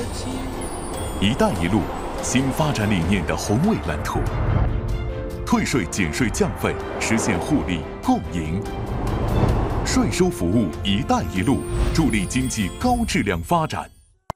一带一路新发展理念的宏伟蓝图，退税减税降费，实现互利共赢。税收服务一带一路，助力经济高质量发展。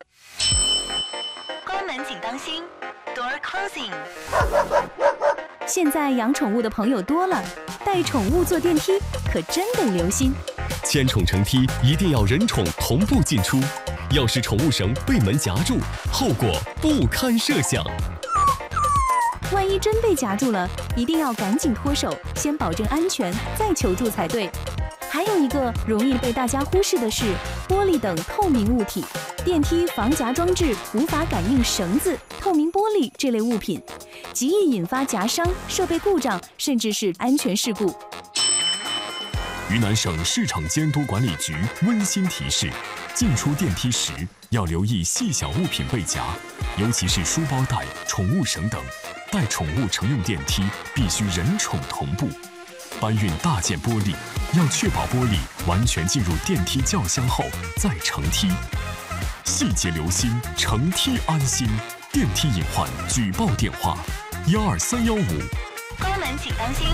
关门请当心 ，Door closing。 现在养宠物的朋友多了，带宠物坐电梯可真得留心。 牵宠乘梯一定要人宠同步进出，要是宠物绳被门夹住，后果不堪设想。 万一真被夹住了，一定要赶紧脱手，先保证安全，再求助才对。还有一个容易被大家忽视的是，玻璃等透明物体，电梯防夹装置无法感应绳子、透明玻璃这类物品，极易引发夹伤、设备故障，甚至是安全事故。 云南省市场监督管理局温馨提示：进出电梯时要留意细小物品被夹，尤其是书包带、宠物绳等。带宠物乘用电梯必须人宠同步。搬运大件玻璃，要确保玻璃完全进入电梯轿厢后再乘梯。细节留心，乘梯安心。电梯隐患举报电话：12315。 关门请当心。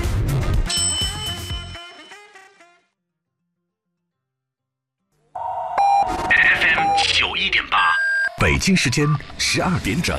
FM 91.8， 北京时间12点整。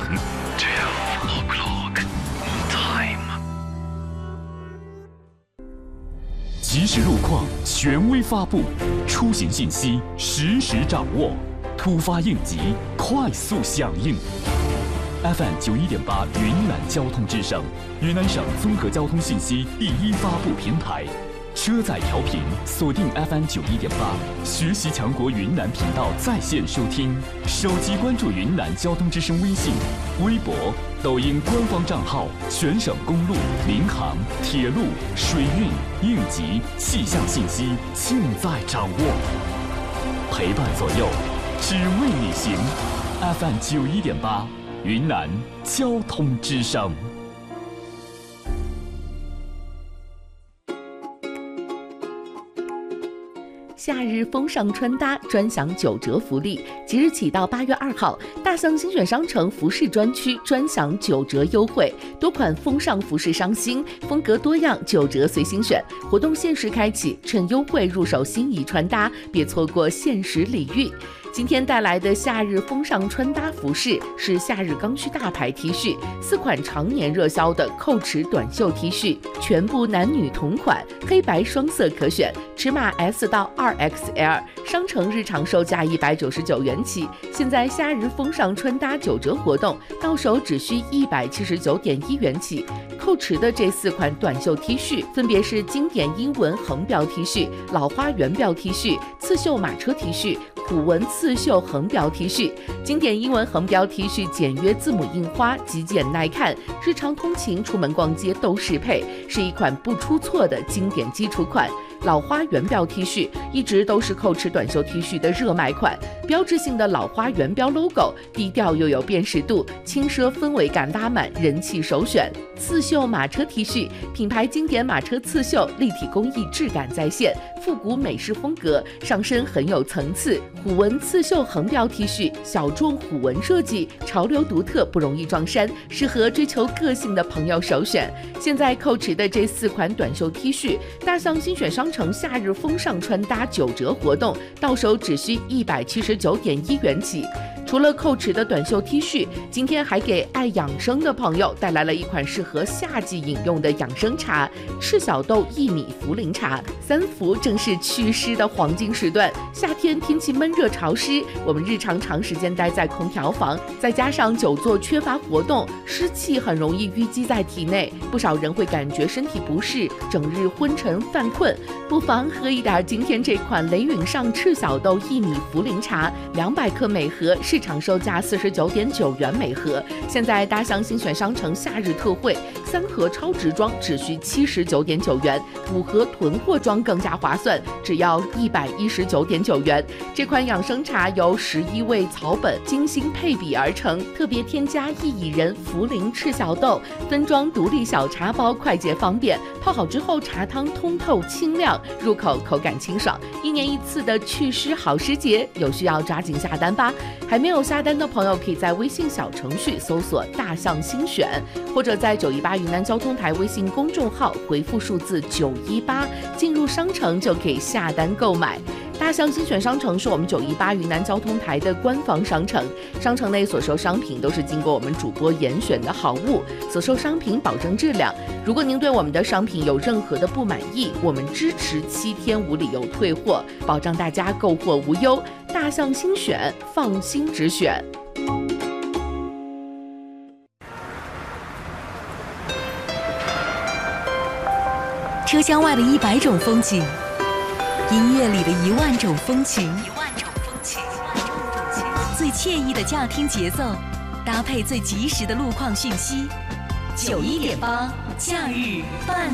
即时路况权威发布，出行信息实时掌握，突发应急快速响应。FM 91.8云南交通之声，云南省综合交通信息第一发布平台。车载调频锁定 FM 91.8，学习强国云南频道在线收听，手机关注云南交通之声微信、微博、抖音官方账号，全省公路、民航、铁路、水运、应急、气象信息尽在掌握，陪伴左右，只为你行。FM 91.8，云南交通之声。 夏日风尚穿搭专享9折福利，即日起到8月2号，大象精选商城服饰专区专享9折优惠，多款风尚服饰上新，风格多样，9折随心选。活动限时开启，趁优惠入手心仪穿搭，别错过限时礼遇。今天带来的夏日风尚穿搭服饰是夏日刚需大牌 T 恤，4款常年热销的扣尺短袖 T 恤，全部男女同款，黑白双色可选，尺码 S 到2XL， 商城日常售价199元起，现在夏日风尚穿搭9折活动，到手只需179.1元起。扣尺的这4款短袖 T 恤分别是经典英文横标 T 恤、老花圆标 T 恤、刺绣马车 T 恤、虎纹刺绣横标 T 恤。经典英文横标 T 恤简约字母印花，极简耐看，日常通勤出门逛街都适配，是一款不出错的经典基础款。老花圆标 T 恤一直都是扣尺短袖 T 恤的热卖款，标志性的老花圆标 logo， 低调又有辨识度，轻奢氛围感拉满，人气首选。刺绣马车 T 恤，品牌经典马车刺绣，立体工艺质感再现，复古美式风格，上身很有层次。虎纹刺绣横标 T 恤，小众虎纹设计，潮流独特，不容易撞衫，适合追求个性的朋友首选。现在扣尺的这4款短袖 T 恤，大象精选商城夏日风尚穿搭9折活动，到手只需179.1元起。除了扣尺的短袖 T 恤，今天还给爱养生的朋友带来了一款适合夏季饮用的养生茶——赤小豆薏米茯苓茶。3伏正是祛湿的黄金时段，夏天天气闷热潮湿，我们日常长时间待在空调房，再加上久坐缺乏活动，湿气很容易淤积在体内，不少人会感觉身体不适，整日昏沉犯困，不妨喝一点今天这款雷允上赤小豆薏米茯苓茶，200克每盒，市场售价49.9元每盒。现在大象精选商城夏日特惠，3盒超值装只需79.9元，5盒囤货装更加划算，只要119.9元。这款养生茶由11味草本精心配比而成，特别添加薏苡仁、茯苓、赤小豆，分装独立小茶包，快捷方便。泡好之后，茶汤通透清亮，入口口感清爽。1年1次的祛湿好时节，有需要抓紧下单吧。还没没有下单的朋友，可以在微信小程序搜索大象新选，或者在918云南交通台微信公众号回复数字918，进入商城就可以下单购买。大象新选商城是我们918云南交通台的官方商城，商城内所售商品都是经过我们主播严选的好物，所售商品保证质量。如果您对我们的商品有任何的不满意，我们支持7天无理由退货，保障大家购货无忧。大象新选，放心直选。 车厢外的100种风景，音乐里的1万种风情，最惬意的驾听节奏，搭配最及时的路况讯息。91.8假日伴